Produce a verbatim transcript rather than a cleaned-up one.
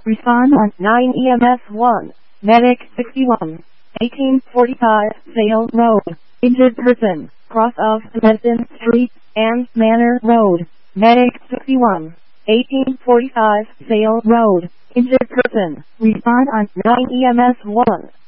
Respond on nine E M S one. Medic sixty-one. eighteen forty-five Sale Road. Injured person. Cross of Medicine Street and Manor Road. Medic sixty-one. eighteen forty-five Sale Road. Injured person. Respond on nine E M S one.